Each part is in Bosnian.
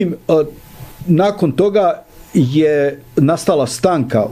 Nakon toga je nastala stanka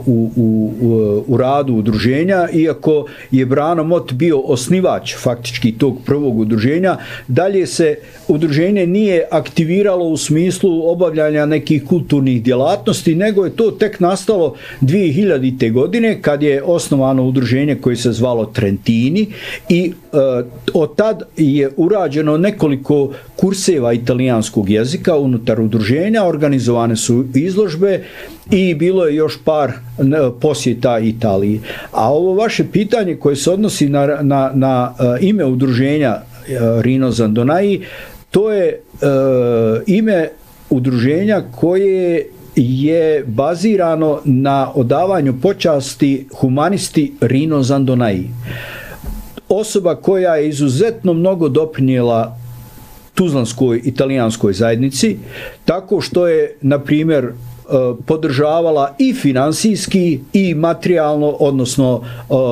u radu udruženja, iako je Brano Mot bio osnivač faktički tog prvog udruženja, dalje se udruženje nije aktiviralo u smislu obavljanja nekih kulturnih djelatnosti, nego je to tek nastalo 2000. godine kad je osnovano udruženje koje se zvalo Trentini i od tad je urađeno nekoliko kurseva italijanskog jezika unutar udruženja, organizovane su izložbe i bilo je još par posjeta Italiji. A ovo vaše pitanje koje se odnosi na ime udruženja Rino Zandonai, to je ime udruženja koje je bazirano na odavanju počasti humanisti Rino Zandonai. Osoba koja je izuzetno mnogo doprinijela tuzlanskoj italijanskoj zajednici, tako što je, na primjer, podržavala i finansijski i materijalno, odnosno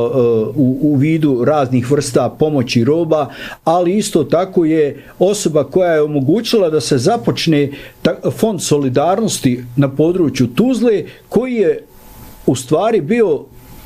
u vidu raznih vrsta pomoći roba, ali isto tako je osoba koja je omogućila da se započne fond solidarnosti na području Tuzle, koji je u stvari bio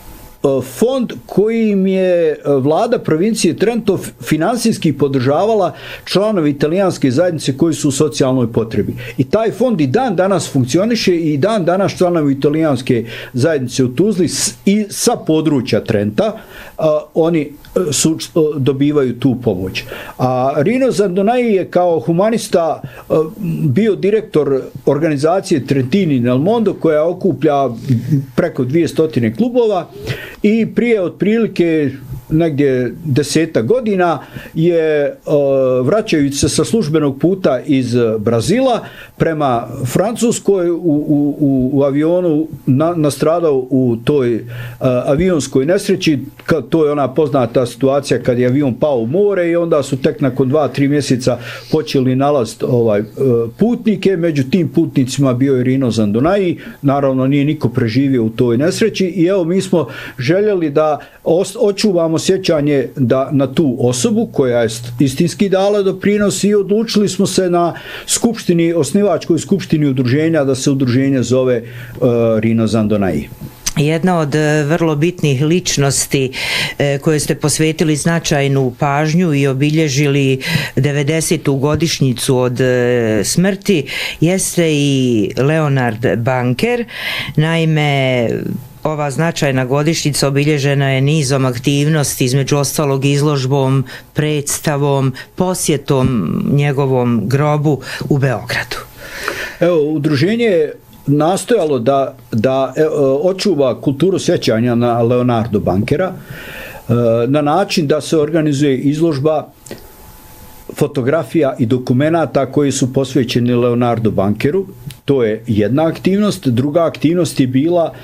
fond kojim je vlada provincije Trento finansijski podržavala članovi italijanske zajednice koji su u socijalnoj potrebi. I taj fond i dan danas funkcioniše i dan danas članovi italijanske zajednice u Tuzli i sa područja Trenta oni dobivaju tu pomoć. A Rino Zandonai je kao humanista bio direktor organizacije Trentini nel Mondo, koja okuplja preko 200 klubova i prije otprilike negdje 10 godina je, vraćajući se sa službenog puta iz Brazila prema Francuskoj u avionu nastradao u toj avionskoj nesreći. To je ona poznata situacija kad je avion pao u more i onda su tek nakon 2-3 mjeseca počeli nalaziti putnike. Među tim putnicima bio je Rino Zandonai. Naravno nije niko preživio u toj nesreći i evo mi smo željeli da očuvamo sjećanje na tu osobu koja je istinski dala doprinos i odlučili smo se na osnivačkoj skupštini udruženja da se udruženje zove Rino Zandonai. Jedna od vrlo bitnih ličnosti koje ste posvetili značajnu pažnju i obilježili 90. godišnjicu od smrti jeste i Leonard Banker. Naime, ova značajna godišnjica obilježena je nizom aktivnosti, između ostalog izložbom, predstavom, posjetom njegovom grobu u Beogradu. Evo, udruženje je nastojalo da očuva kulturu sjećanja na Leonardo Bankera na način da se organizuje izložba fotografija i dokumenata koji su posvećeni Leonardo Bankeru. To je jedna aktivnost. Druga aktivnost je bila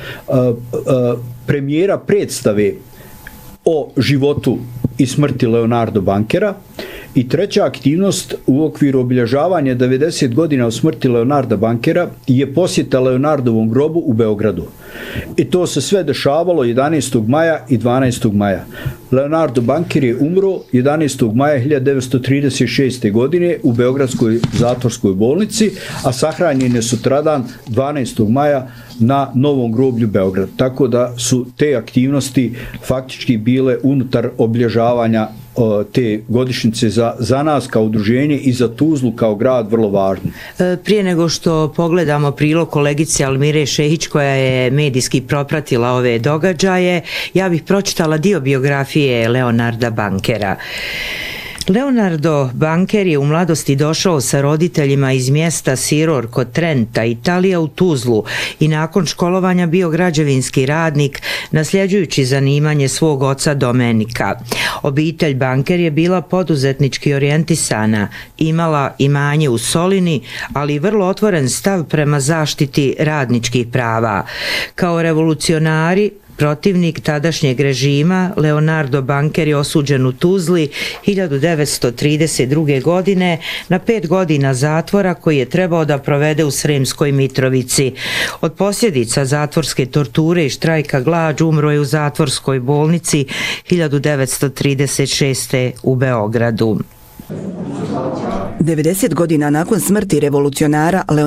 premijera predstave o životu i smrti Leonardo Bankera. I treća aktivnost u okviru obilježavanja 90 godina od smrti Leonarda Bankera je posjeta Leonardovom grobu u Beogradu. I to se sve dešavalo 11. maja i 12. maja. Leonardo Banker je umro 11. maja 1936. godine u Beogradskoj zatvorskoj bolnici, a sahranjen je sutradan 12. maja na Novom groblju Beograd. Tako da su te aktivnosti faktički bile unutar obilježavanja te godišnjice za nas kao udruženje i za Tuzlu kao grad vrlo važno. Prije nego što pogledamo prilog kolegice Almire Šehić koja je medijski propratila ove događaje, ja bih pročitala dio biografije Leonarda Bankera. Leonardo Banker je u mladosti došao sa roditeljima iz mjesta Siror kod Trenta, Italija, u Tuzlu i nakon školovanja bio građevinski radnik, nasljeđujući zanimanje svog oca Domenika. Obitelj Banker je bila poduzetnički orijentisana, imala imanje u Solini, ali i vrlo otvoren stav prema zaštiti radničkih prava. Kao revolucionari, protivnik tadašnjeg režima, Leonardo Banker je osuđen u Tuzli 1932. godine na 5 godina zatvora koji je trebao da provede u Sremskoj Mitrovici. Od posljedica zatvorske torture i štrajka glađu umro je u zatvorskoj bolnici 1936. u Beogradu. 90 godina nakon smrti revolucionara